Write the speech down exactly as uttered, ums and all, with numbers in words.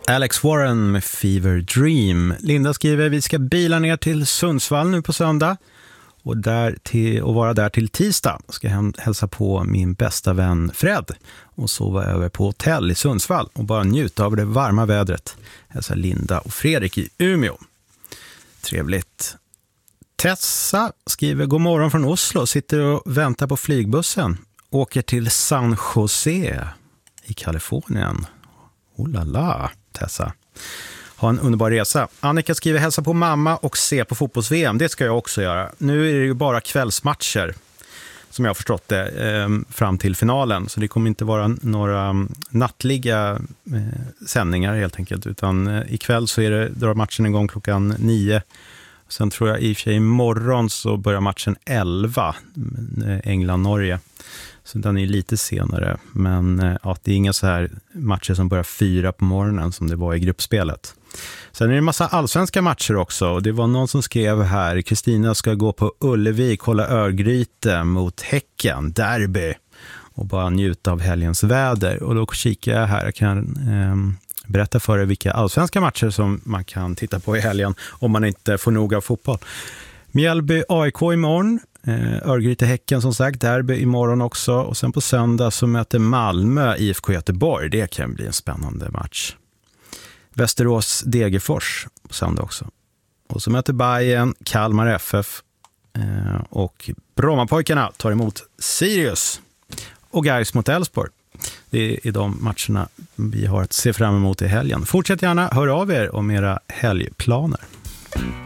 Alex Warren med Fever Dream. Linda skriver, vi ska bila ner till Sundsvall nu på söndag och, där till, och vara där till tisdag. Ska hem, hälsa på min bästa vän Fred och sova över på hotell i Sundsvall och bara njuta av det varma vädret. Hälsa Linda och Fredrik i Umeå. Trevligt. Tessa skriver, god morgon från Oslo, sitter och väntar på flygbussen. Åker till San Jose i Kalifornien. Oh la la, Tessa. Ha en underbar resa. Annika skriver, hälsa på mamma och se på fotbolls-V M. Det ska jag också göra. Nu är det ju bara kvällsmatcher som jag har förstått det eh, fram till finalen. Så det kommer inte vara några nattliga eh, sändningar helt enkelt. Utan eh, ikväll så är det, drar matchen igång klockan nio. Sen tror jag i och för sig imorgon så börjar matchen elva, England-Norge. Så den är lite senare. Men ja, det är inga så här matcher som börjar fyra på morgonen som det var i gruppspelet. Sen är det en massa allsvenska matcher också. Och det var någon som skrev här, Kristina ska gå på Ullevi, kolla Örgryte mot Häcken, derby. Och bara njuta av helgens väder. Och då kikar jag här, jag kan... Eh, berätta för er vilka allsvenska matcher som man kan titta på i helgen om man inte får nog av fotboll. Mjällby A I K imorgon, Örgryte Häcken som sagt, derby imorgon också, och sen på söndag så möter Malmö I F K Göteborg. Det kan bli en spännande match. Västerås Degerfors på söndag också. Och så möter Bayern Kalmar F F och Brommapojkarna tar emot Sirius och Gais mot Elfsborg. Det är de matcherna vi har att se fram emot i helgen. Fortsätt gärna höra av er om era helgplaner.